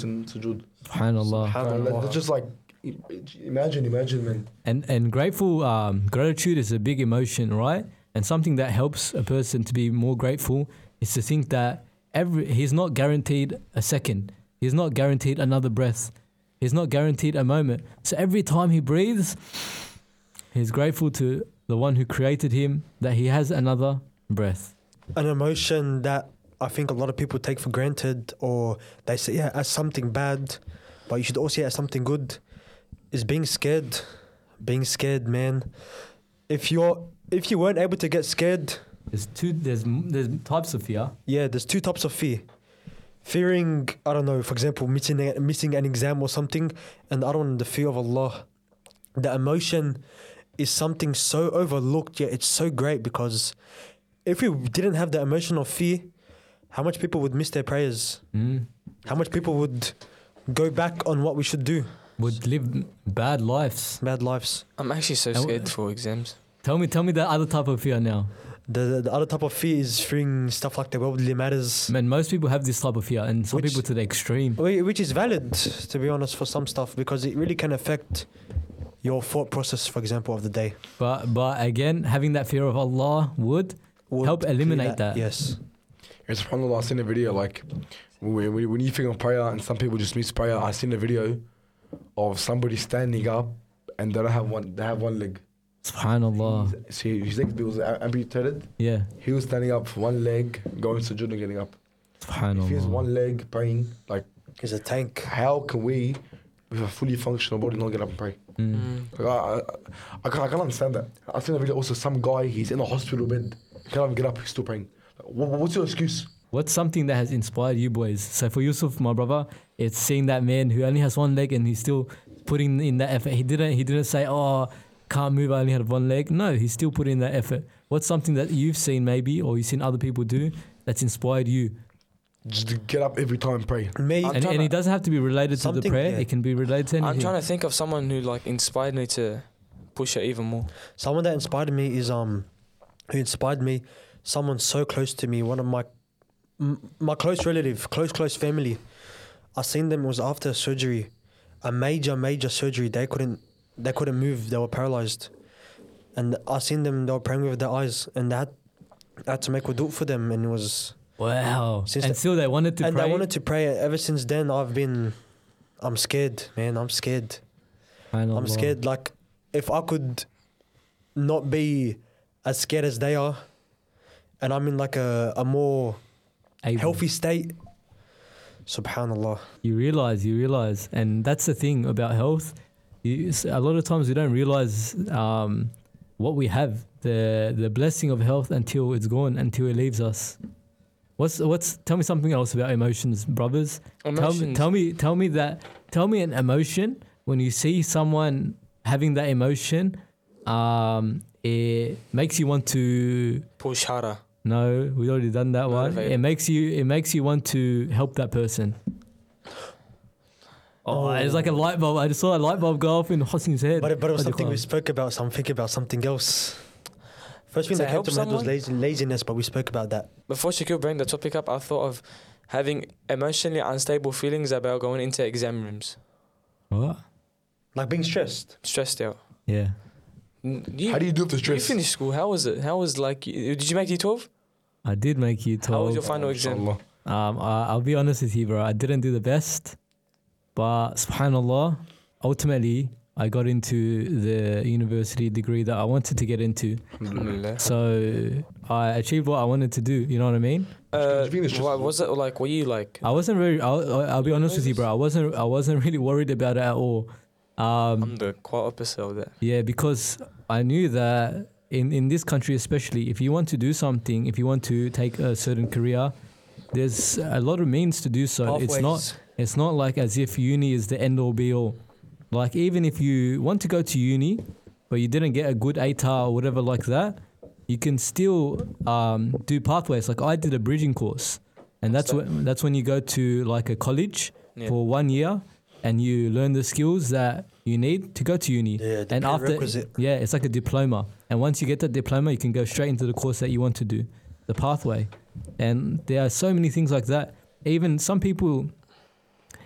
goes in sujood. Subhanallah. That's just like, imagine, man. And gratitude is a big emotion, right? And something that helps a person to be more grateful is to think that he's not guaranteed a second. He's not guaranteed another breath. He's not guaranteed a moment. So every time he breathes, he's grateful to the one who created him that he has another breath. An emotion that I think a lot of people take for granted, or they say as something bad, but you should also see it as something good, is being scared. Being scared, man. If you weren't able to get scared, There's types of fear. yeah, there's two types of fear. Fearing, I don't know, for example, missing an exam or something, and the other one, the fear of Allah. The emotion is something so overlooked, yet it's so great, because if we didn't have the emotion of fear, how much people would miss their prayers? How much people would go back on what we should do? Would live bad lives. Bad lives. I'm actually so scared for exams. Tell me the other type of fear now. The other type of fear is fearing stuff like the worldly matters. Man, most people have this type of fear, and some people to the extreme. Which is valid, to be honest, for some stuff, because it really can affect your thought process, for example, of the day. But again, having that fear of Allah would help eliminate that. Yes. SubhanAllah, I seen a video like when you think of prayer and some people just miss prayer. I seen a video of somebody standing up and they have one leg. Subhanallah. His leg was amputated. Yeah. He was standing up, one leg, going to sujood and getting up. Subhanallah. If he has one leg praying, like, He's a tank. how can we, with a fully functional body, not get up and pray? Like, I can't understand that. I seen a video also, some guy, he's in a hospital bed, can't even get up, he's still praying. Like, what's your excuse? What's something that has inspired you boys? So for Yusuf, my brother, it's seeing that man who only has one leg and he's still putting in that effort. He didn't say, oh, can't move, I only have one leg. No, he's still putting in that effort. What's something that you've seen maybe, or you've seen other people do, that's inspired you? Just to get up every time and pray. And it doesn't have to be related to the prayer. Yeah. It can be related to anything. I'm trying to think of someone who like inspired me to push it even more. Someone that inspired me is someone so close to me, one of my close relative, close family. I seen them, it was after surgery, a major surgery. They couldn't move, they were paralyzed. And I seen them, they were praying with their eyes, and I had to make wudu for them, and it was... Wow. Still they wanted to pray? And they wanted to pray. Ever since then, I'm scared, man, I'm scared. I'm scared, like, if I could not be as scared as they are, and I'm in like a more healthy state, subhanallah. You realize, and that's the thing about health. A lot of times we don't realize what we have, the blessing of health, until it's gone, until it leaves us. Tell me something else about emotions, brothers. Emotions. Tell me an emotion when you see someone having that emotion. It makes you want to push harder. No, we already done that one. Motivate. It makes you want to help that person. Oh, it's like a light bulb. I just saw a light bulb go off in Hosni's head. But it was something we spoke about, so I'm thinking about something else. First thing that came to my head was laziness, but we spoke about that. Before Shakil bring the topic up, I thought of having emotionally unstable feelings about going into exam rooms. What? Like being stressed. Stressed out. Yeah. How do you do with the stress? You finished school. How was it? How was did you make Year 12? I did make Year 12. How was your final exam? I'll be honest with you, bro. I didn't do the best, but subhanallah, ultimately I got into the university degree that I wanted to get into. Alhamdulillah. So I achieved what I wanted to do. You know what I mean? What was it like? Were you like? I wasn't very. I'll be honest with you, bro. I wasn't really worried about it at all. I'm the quite opposite of that. Yeah, because I knew that in this country especially, if you want to do something, if you want to take a certain career, there's a lot of means to do so. Pathways. It's not like as if uni is the end all be all. Like even if you want to go to uni, but you didn't get a good ATAR or whatever like that, you can still do pathways. Like I did a bridging course, and that's when you go to like a college for 1 year. And you learn the skills that you need to go to uni. Yeah, and it's like a diploma. And once you get that diploma, you can go straight into the course that you want to do, the pathway. And there are so many things like that. Even some people